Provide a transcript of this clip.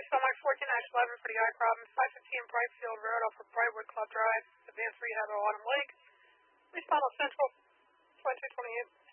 Spell Mike 14-11 for the eye problem. 515 Brightfield Road off of Brightwood Club Drive, Advanced Rehab of Autumn Lake. Respond Central 2228.